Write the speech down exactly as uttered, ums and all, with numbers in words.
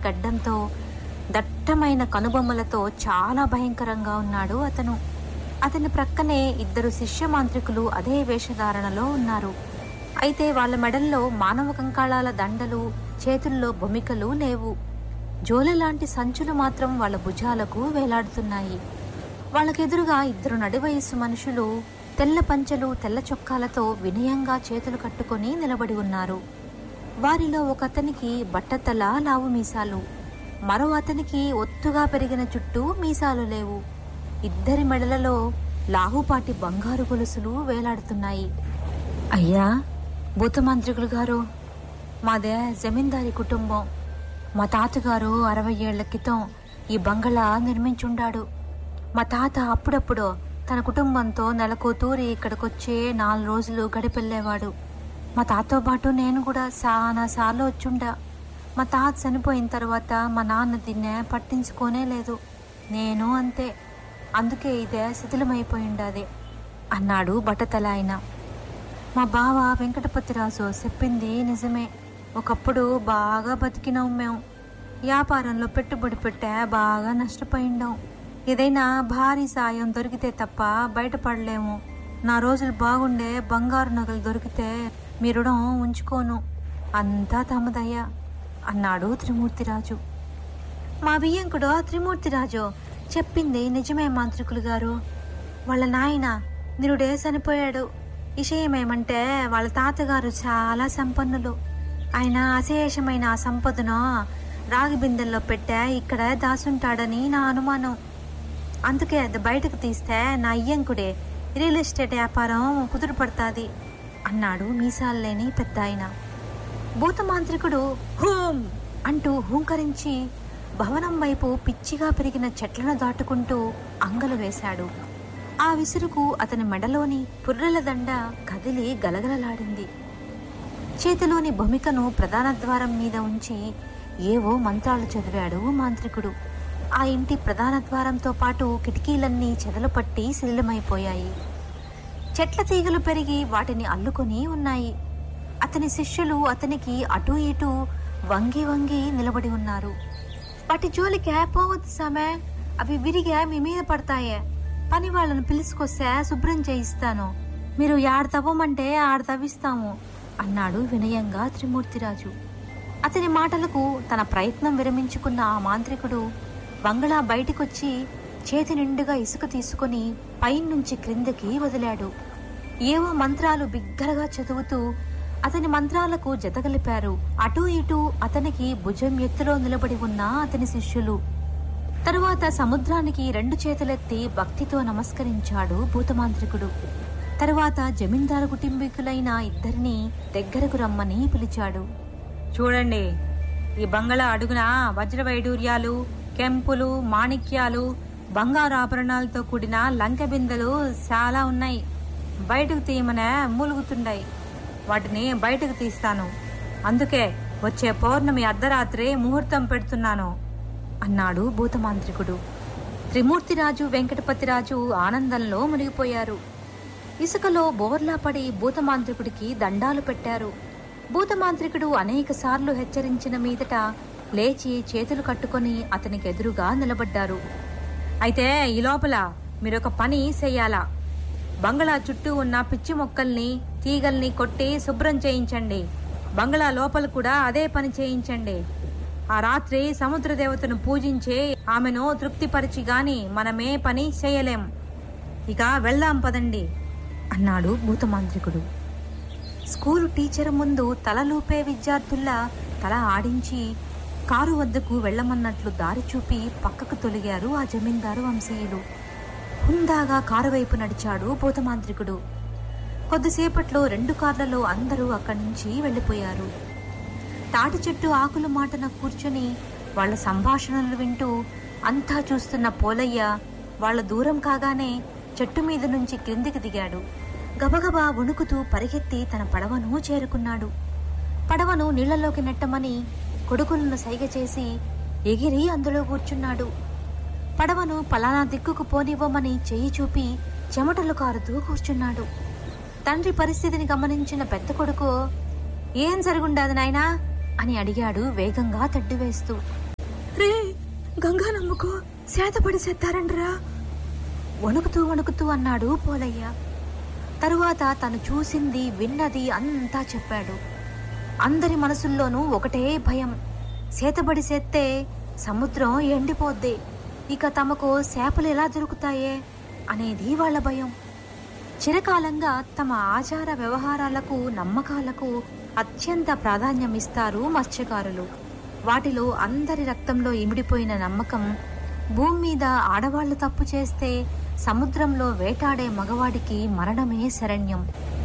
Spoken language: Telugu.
గడ్డంతో, దట్టమైన కనుబొమ్మలతో చాలా భయంకరంగా ఉన్నాడు అతను. అతని ప్రక్కనే ఇద్దరు శిష్య మాంత్రికులు అదే వేషధారణలో ఉన్నారు. అయితే వాళ్ళ మెడల్లో మానవ కంకాళాల దండలు, చేతుల్లో బొమికలు లేవు. జోలెలాంటి సంచులు మాత్రం వాళ్ళ భుజాలకు వేలాడుతున్నాయి. వాళ్ళకెదురుగా ఇద్దరు నడివయస్సు మనుషులు తెల్ల పంచెలు, తెల్ల చొక్కాలతో వినయంగా చేతులు కట్టుకొని నిలబడి ఉన్నారు. వారిలో ఒక అతనికి బట్టతల, లావు మీసాలు, మరో అతనికి ఒత్తుగా పెరిగిన చుట్టూ మీసాలు లేవు. ఇద్దరి మెడలలో లావుపాటి బంగారు గొలుసులు వేలాడుతున్నాయి. అయ్యా భూతమాంత్రికులు గారు, మాదే జమీందారీ కుటుంబం. మా తాతగారు అరవై ఏళ్ల క్రితం ఈ బంగళా నిర్మించుండాడు. మా తాత అప్పుడప్పుడు తన కుటుంబంతో నెలకు తూరి ఇక్కడికొచ్చే నాలుగు రోజులు గడిపెళ్ళేవాడు. మా తాతతో పాటు నేను కూడా చాలా సార్లు వచ్చుండా. మా తాత చనిపోయిన తర్వాత మా నాన్న దీన్నే పట్టించుకోనే లేదు. నేను అంతే. అందుకే ఇదే శిథిలమైపోయిండాది అన్నాడు బట్టతల ఆయన. మా బావ వెంకటపతిరాజు చెప్పింది నిజమే. ఒకప్పుడు బాగా బతికినాం మేము. వ్యాపారంలో పెట్టుబడి పెట్టా బాగా నష్టపోయిండాం. ఏదైనా భారీ సాయం దొరికితే తప్ప బయటపడలేము. నా రోజులు బాగుండే బంగారు నగలు దొరికితే మీ రుణం ఉంచుకోను. అంతా తమదయ్యా అన్నాడు త్రిమూర్తిరాజు. మా బియ్యంకుడు త్రిమూర్తిరాజు చెప్పింది నిజమే మాంత్రికులు గారు. వాళ్ళ నాయన నిరుడే చనిపోయాడు. విషయమేమంటే వాళ్ళ తాతగారు చాలా సంపన్నులు. ఆయన అశేషమైన ఆ సంపదను రాగి బిందెల్లో పెట్టా ఇక్కడ దాసుంటాడని నా అనుమానం. అందుకే అది బయటకు తీస్తే నా అయ్యంకుడే రియల్ ఎస్టేట్ వ్యాపారం కుదురుపడుతుంది అన్నాడు మీసాలు లేని పెద్ద ఆయన. భూతమాంత్రికుడు హూం అంటూ హూంకరించి భవనం వైపు పిచ్చిగా పెరిగిన చెట్లను దాటుకుంటూ అంగలు వేశాడు. ఆ విసురుకు అతని మెడలోని పుర్రెల దండ కదిలి గలగలలాడింది. చేతిలోని భూమికను ప్రధాన ద్వారం మీద ఉంచి ఏవో మంత్రాలు చదివాడు మాంత్రికుడు. ఆ ఇంటి ప్రధాన ద్వారంతో పాటు కిటికీలన్నీ చెదలు పట్టి శిథిలమైపోయాయి. చెట్ల తీగలు పెరిగి వాటిని అల్లుకొని ఉన్నాయి. అతని శిష్యులు అతనికి అటూ ఇటూ వంగి వంగి నిలబడి ఉన్నారు. వాటి జోలికే పోవద్దు సామే, అవి విరిగా మీ మీద పడతాయే. పని వాళ్ళను పిలుచుకొస్తే శుభ్రం చేయిస్తాను. మీరు యాడ తవ్వమంటే ఆడ తవ్విస్తాము అన్నాడు వినయంగా త్రిమూర్తిరాజు. అతని మాటలకు తన ప్రయత్నం విరమించుకున్న ఆ మాంత్రికుడు బంగళా బయటికొచ్చి చేతి నిండుగా ఇసుక తీసుకుని పైనుంచి క్రిందకి వదిలాడు. ఏవో మంత్రాలు బిగ్గరగా చదువుతూ అతని మంత్రాలకు జతగలిపారు అటూ ఇటూ అతనికి భుజం ఎత్తులో నిలబడి ఉన్న అతని శిష్యులు. తరువాత సముద్రానికి రెండు చేతులెత్తి భక్తితో నమస్కరించాడు భూతమాంత్రికుడు. తరువాత జమీందారు కుటుంబీకులైన ఇద్దరిని దగ్గరకు రమ్మని పిలిచాడు. చూడండి, ఈ బంగళా అడుగున వజ్ర వైడూర్యాలు, కెంపులు, మాణిక్యాలు, బంగారు ఆభరణాలతో కూడిన లంక బిందెలు చాలా ఉన్నాయి. బయటకు తీయమనే మూలుగుతుండాయి. వాటిని బయటకు తీస్తాను. అందుకే వచ్చే పౌర్ణమి అర్ధరాత్రి ముహూర్తం పెడుతున్నాను అన్నాడు భూతమాంత్రికుడు. త్రిమూర్తిరాజు, వెంకటపతిరాజు ఆనందంలో మునిగిపోయారు. ఇసుకలో బోర్లా పడి భూతమాంత్రికుడికి దండాలు పెట్టారు. భూతమాంత్రికుడు అనేక సార్లు హెచ్చరించిన మీదట లేచి చేతులు కట్టుకొని అతనికి ఎదురుగా నిలబడ్డారు. అయితే ఈ లోపల మీరొక పని చెయ్యాలా. బంగళా చుట్టూ ఉన్న పిచ్చి మొక్కల్ని, తీగల్ని కొట్టి శుభ్రం చేయించండి. బంగళా లోపల కూడా అదే పని చేయించండి. ఆ రాత్రి సముద్ర దేవతను పూజించి ఆమెను తృప్తిపరిచి గాని మనమే పని చేయలేం. ఇక వెళ్దాం పదండి అన్నాడు భూతమాంత్రికుడు. స్కూలు టీచర్ ముందు తలలూపే విద్యార్థుల్లా తల ఆడించి కారు వద్దకు వెళ్లమన్నట్లు దారి చూపి పక్కకు తొలిగారు ఆ జమీందారు వంశీయులు. హుందాగా కారు వైపు నడిచాడు భూతమాంత్రికుడు. కొద్దిసేపట్లో రెండు కార్లలో అందరూ అక్కడి నుంచి వెళ్లిపోయారు. తాటి చెట్టు ఆకుల మాటన కూర్చొని వాళ్ల సంభాషణలు వింటూ అంతా చూస్తున్న పోలయ్య వాళ్ల దూరం కాగానే చెట్టు మీద నుంచి క్రిందికి దిగాడు. గబగబా వణుకుతూ పరిగెత్తి తన పడవను చేరుకున్నాడు. పడవను నీళ్లలోకి నెట్టమని కొడుకులను సైగ చేసి ఎగిరి అందులో కూర్చున్నాడు. పడవను పలానా దిక్కుకు పోనివ్వమని చెయ్యి చూపి చెమటలు కారుతూ కూర్చున్నాడు. తండ్రి పరిస్థితిని గమనించిన పెద్ద కొడుకు ఏం జరుగుండాది నాయనా అని అడిగాడు వేగంగా తడ్డు వేస్తూ. రే గంగా నమ్ముకో, శాతపడి సెత్తారండ్రా వణుకుతూ వణుకుతూ అన్నాడు పోలయ్య. తరువాత తను చూసింది విన్నది అంతా చెప్పాడు. అందరి మనసుల్లోనూ ఒకటే భయం. సేతబడి సెత్తే సముద్రం ఎండిపోద్ది, ఇక తమకు చేపలు ఎలా దొరుకుతాయే అనేది వాళ్ళ భయం. చిరకాలంగా తమ ఆచార వ్యవహారాలకు నమ్మకాలకు అత్యంత ప్రాధాన్యమిస్తారు మత్స్యకారులు. వాటిలో అందరి రక్తంలో ఇమిడిపోయిన నమ్మకం, భూమి మీద ఆడవాళ్లు తప్పు చేస్తే సముద్రంలో వేటాడే మగవాడికి మరణమే శరణ్యం.